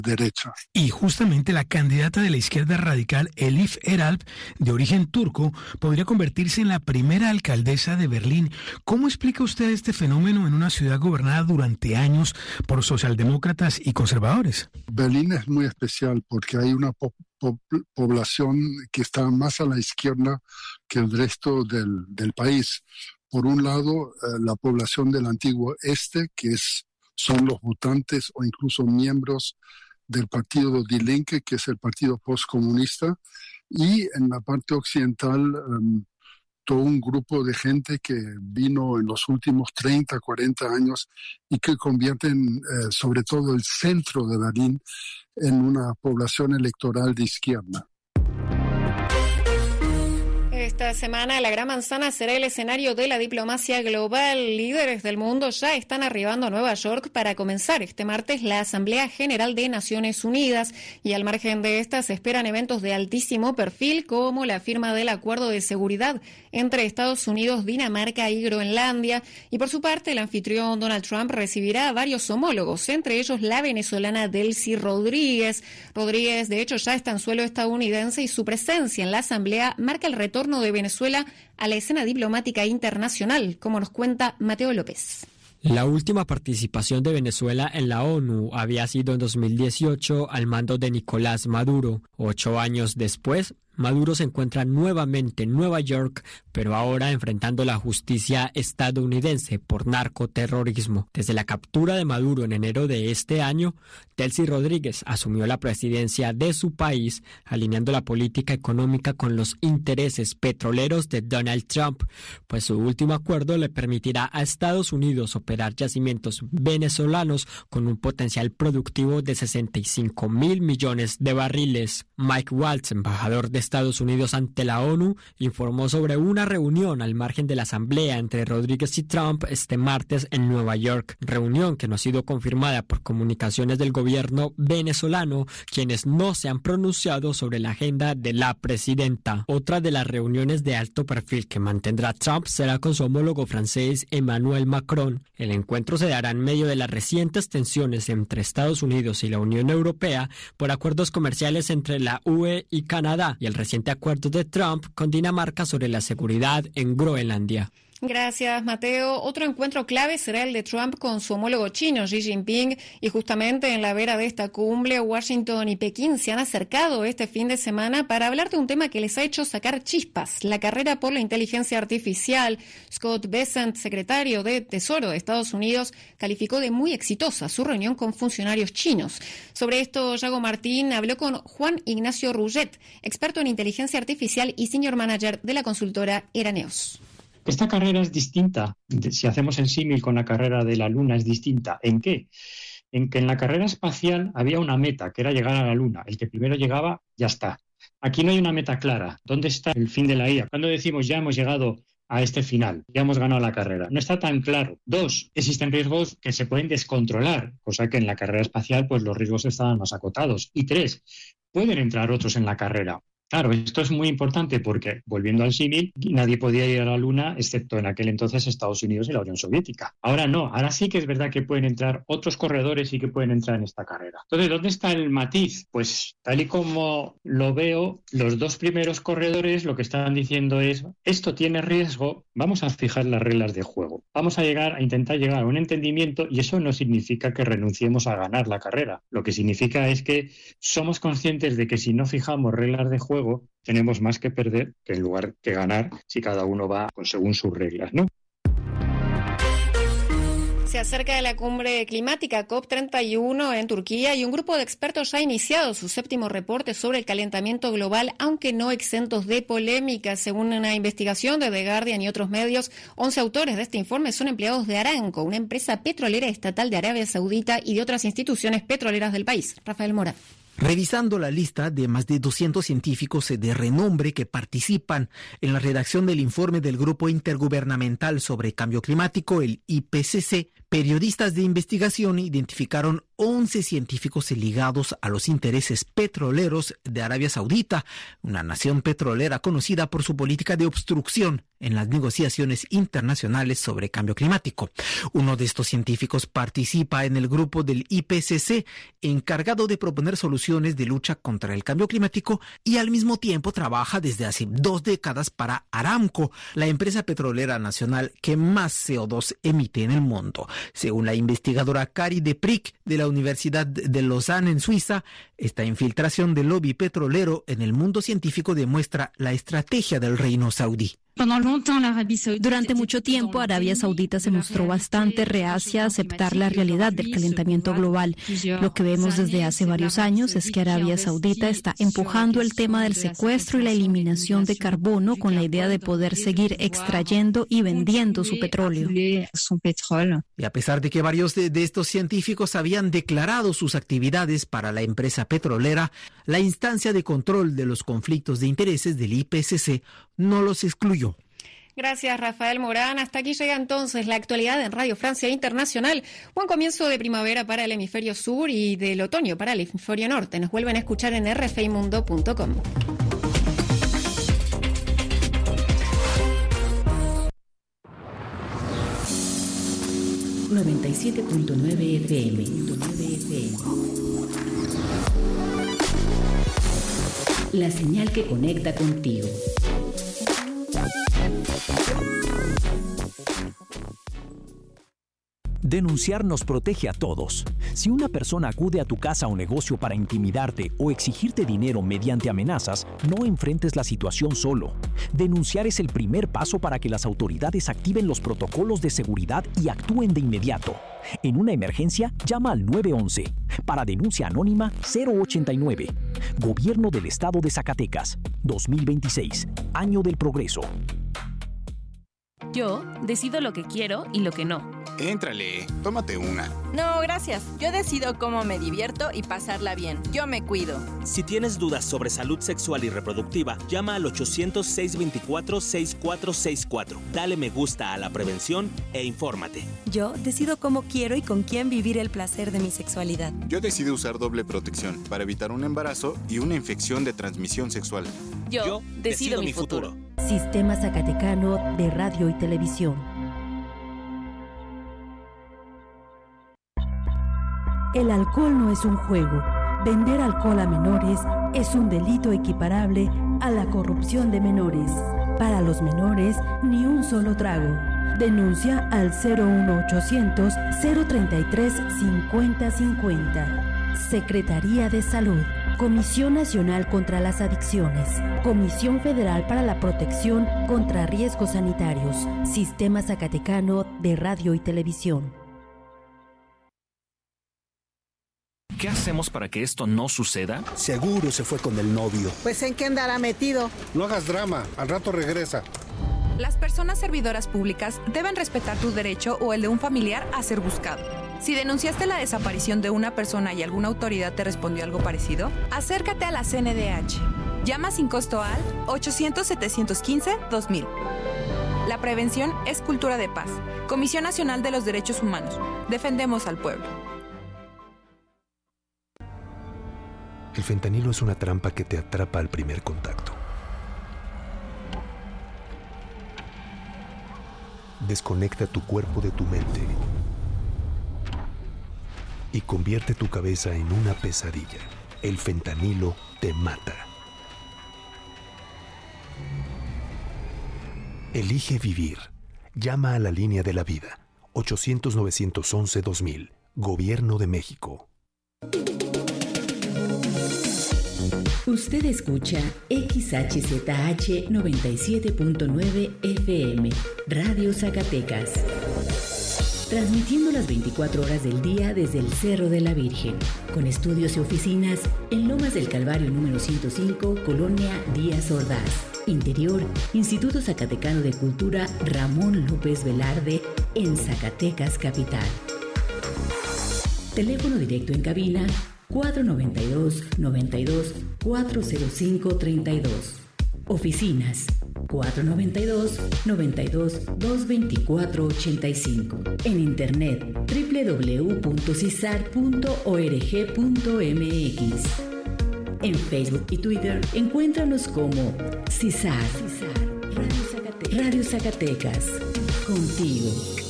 derecha. Y justamente la candidata de la izquierda radical, Elif Eralp, de origen turco, podría convertirse en la primera alcaldesa de Berlín. ¿Cómo explica usted este fenómeno en una ciudad gobernada durante años por socialdemócratas y conservadores? Berlín es muy especial porque hay una población que está más a la izquierda que el resto del país. Por un lado, la población del antiguo este, que son los votantes o incluso miembros del partido Die Linke, que es el partido postcomunista, y en la parte occidental todo un grupo de gente que vino en los últimos 30, 40 años y que convierten sobre todo el centro de Berlín en una población electoral de izquierda. Esta semana la Gran Manzana será el escenario de la diplomacia global. Líderes del mundo ya están arribando a Nueva York para comenzar este martes la Asamblea General de Naciones Unidas, y al margen de esta se esperan eventos de altísimo perfil como la firma del acuerdo de seguridad entre Estados Unidos, Dinamarca y Groenlandia. Y por su parte el anfitrión Donald Trump recibirá a varios homólogos, entre ellos la venezolana Delcy Rodríguez. Rodríguez de hecho ya está en suelo estadounidense y su presencia en la Asamblea marca el retorno de Venezuela a la escena diplomática internacional, como nos cuenta Mateo López. La última participación de Venezuela en la ONU había sido en 2018 al mando de Nicolás Maduro. 8 años después, Maduro se encuentra nuevamente en Nueva York, pero ahora enfrentando la justicia estadounidense por narcoterrorismo. Desde la captura de Maduro en enero de este año, Delcy Rodríguez asumió la presidencia de su país, alineando la política económica con los intereses petroleros de Donald Trump, pues su último acuerdo le permitirá a Estados Unidos operar yacimientos venezolanos con un potencial productivo de 65.000 millones de barriles. Mike Waltz, embajador de Estados Unidos ante la ONU, informó sobre una reunión al margen de la asamblea entre Rodríguez y Trump este martes en Nueva York, reunión que no ha sido confirmada por comunicaciones del gobierno venezolano, quienes no se han pronunciado sobre la agenda de la presidenta. Otra de las reuniones de alto perfil que mantendrá Trump será con su homólogo francés Emmanuel Macron. El encuentro se dará en medio de las recientes tensiones entre Estados Unidos y la Unión Europea por acuerdos comerciales entre la UE y Canadá y el reciente acuerdo de Trump con Dinamarca sobre la seguridad en Groenlandia. Gracias, Mateo. Otro encuentro clave será el de Trump con su homólogo chino, Xi Jinping, y justamente en la vera de esta cumbre, Washington y Pekín se han acercado este fin de semana para hablar de un tema que les ha hecho sacar chispas, la carrera por la inteligencia artificial. Scott Bessent, secretario de Tesoro de Estados Unidos, calificó de muy exitosa su reunión con funcionarios chinos. Sobre esto, Yago Martín habló con Juan Ignacio Rullet, experto en inteligencia artificial y senior manager de la consultora Eraneos. Esta carrera es distinta, si hacemos el símil con la carrera de la Luna, es distinta. ¿En qué? En que en la carrera espacial había una meta, que era llegar a la Luna. El que primero llegaba, ya está. Aquí no hay una meta clara. ¿Dónde está el fin de la IA? Cuando decimos ya hemos llegado a este final, ya hemos ganado la carrera. No está tan claro. 2, existen riesgos que se pueden descontrolar, cosa que en la carrera espacial pues los riesgos estaban más acotados. Y 3, pueden entrar otros en la carrera. Claro, esto es muy importante porque, volviendo al símil, nadie podía ir a la Luna excepto en aquel entonces Estados Unidos y la Unión Soviética. Ahora no, ahora sí que es verdad que pueden entrar otros corredores y que pueden entrar en esta carrera. Entonces, ¿dónde está el matiz? Pues tal y como lo veo, los 2 primeros corredores lo que están diciendo es, esto tiene riesgo, vamos a fijar las reglas de juego. Vamos a intentar llegar a un entendimiento y eso no significa que renunciemos a ganar la carrera. Lo que significa es que somos conscientes de que si no fijamos reglas de juego, tenemos más que perder que en lugar que ganar si cada uno va según sus reglas, ¿no? Se acerca de la cumbre climática COP31 en Turquía y un grupo de expertos ya ha iniciado su 7º reporte sobre el calentamiento global, aunque no exentos de polémica. Según una investigación de The Guardian y otros medios, 11 autores de este informe son empleados de Aramco, una empresa petrolera estatal de Arabia Saudita y de otras instituciones petroleras del país. Rafael Mora. Revisando la lista de más de 200 científicos de renombre que participan en la redacción del informe del Grupo Intergubernamental sobre Cambio Climático, el IPCC, Periodistas de investigación identificaron 11 científicos ligados a los intereses petroleros de Arabia Saudita, una nación petrolera conocida por su política de obstrucción en las negociaciones internacionales sobre cambio climático. Uno de estos científicos participa en el grupo del IPCC, encargado de proponer soluciones de lucha contra el cambio climático, y al mismo tiempo trabaja desde hace 2 décadas para Aramco, la empresa petrolera nacional que más CO2 emite en el mundo. Según la investigadora Kari de Prick de la Universidad de Lausanne en Suiza, esta infiltración del lobby petrolero en el mundo científico demuestra la estrategia del reino saudí. Durante mucho tiempo, Arabia Saudita se mostró bastante reacia a aceptar la realidad del calentamiento global. Lo que vemos desde hace varios años es que Arabia Saudita está empujando el tema del secuestro y la eliminación de carbono con la idea de poder seguir extrayendo y vendiendo su petróleo. Y a pesar de que varios de estos científicos habían declarado sus actividades para la empresa petrolera, la instancia de control de los conflictos de intereses del IPCC no los excluyó. Gracias, Rafael Morán. Hasta aquí llega entonces la actualidad en Radio Francia Internacional. Buen comienzo de primavera para el hemisferio sur y del otoño para el hemisferio norte. Nos vuelven a escuchar en rfimundo.com. ...97.9 FM. La señal que conecta contigo. Denunciar nos protege a todos. Si una persona acude a tu casa o negocio para intimidarte o exigirte dinero mediante amenazas, no enfrentes la situación solo. Denunciar es el primer paso para que las autoridades activen los protocolos de seguridad y actúen de inmediato. En una emergencia, llama al 911. Para denuncia anónima, 089. Gobierno del Estado de Zacatecas. 2026. Año del Progreso. Yo decido lo que quiero y lo que no. Éntrale, tómate una. No, gracias. Yo decido cómo me divierto y pasarla bien. Yo me cuido. Si tienes dudas sobre salud sexual y reproductiva, llama al 800-624-6464. Dale me gusta a la prevención e infórmate. Yo decido cómo quiero y con quién vivir el placer de mi sexualidad. Yo decido usar doble protección para evitar un embarazo y una infección de transmisión sexual. Yo decido mi futuro. Sistema Zacatecano de Radio y Televisión. El alcohol no es un juego. Vender alcohol a menores es un delito equiparable a la corrupción de menores. Para los menores, ni un solo trago. Denuncia al 01800 033 5050. Secretaría de Salud. Comisión Nacional contra las Adicciones. Comisión Federal para la Protección contra Riesgos Sanitarios. Sistema Zacatecano de Radio y Televisión. ¿Qué hacemos para que esto no suceda? Seguro se fue con el novio. Pues ¿en qué andará metido? No hagas drama, al rato regresa. Las personas servidoras públicas deben respetar tu derecho o el de un familiar a ser buscado. Si denunciaste la desaparición de una persona y alguna autoridad te respondió algo parecido, acércate a la CNDH. Llama sin costo al 800-715-2000. La prevención es cultura de paz. Comisión Nacional de los Derechos Humanos. Defendemos al pueblo. El fentanilo es una trampa que te atrapa al primer contacto. Desconecta tu cuerpo de tu mente y convierte tu cabeza en una pesadilla. El fentanilo te mata. Elige vivir. Llama a la línea de la vida. 800-911-2000. Gobierno de México. Usted escucha XHZH 97.9 FM, Radio Zacatecas. Transmitiendo las 24 horas del día desde el Cerro de la Virgen, con estudios y oficinas en Lomas del Calvario número 105, Colonia Díaz Ordaz. Interior, Instituto Zacatecano de Cultura Ramón López Velarde, en Zacatecas Capital. Teléfono directo en cabina 492-92-405-32. Oficinas 492-92-224-85. En internet www.cisar.org.mx. En Facebook y Twitter encuéntranos como CISAR. Radio Zacatecas. Contigo.